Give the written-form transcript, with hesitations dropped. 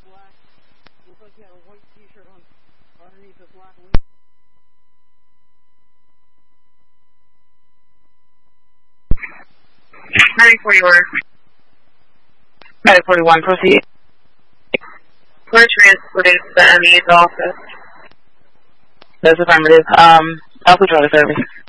black. Looks like he had a white t-shirt on underneath his black wing. 940 order. 941, proceed. We're transported to the ME's office. That's affirmative. Alpha Charlie service.